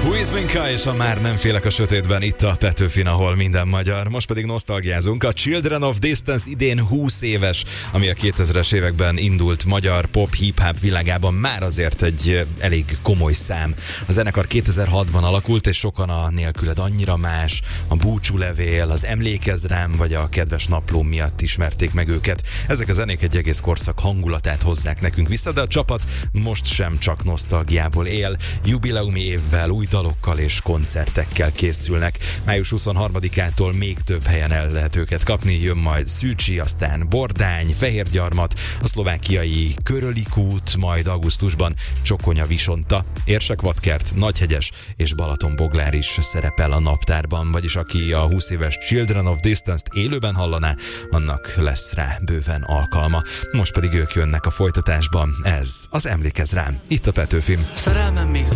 Huizminka és a Már nem félek a sötétben itt a Petőfin, ahol minden magyar. Most pedig nosztalgiázunk. A Children of Distance idén 20 éves, ami a 2000-es években indult magyar pop hip-hop világában már azért egy elég komoly szám. A zenekar 2006-ban alakult, és sokan a Nélküled annyira más, a Búcsúlevél, az Emlékezz rám, vagy a Kedves naplóm miatt ismerték meg őket. Ezek a zenék egy egész korszak hangulatát hozzák nekünk vissza, de a csapat most sem csak nosztalgiából él. Jubileumi évvel, új dalokkal és koncertekkel készülnek. Május 23-ától még több helyen el lehet őket kapni. Jön majd Szűcsi, aztán Bordány, Fehérgyarmat, a szlovákiai Körölikút, majd augusztusban Csokonya-Visonta, Érsekvadkert, Nagyhegyes és Balatonboglár is szerepel a naptárban, vagyis aki a 20 éves Children of Distance-t élőben hallaná, annak lesz rá bőven alkalma. Most pedig ők jönnek a folytatásban. Ez az Emlékezz rám, itt a Petőfin. Szerelmem még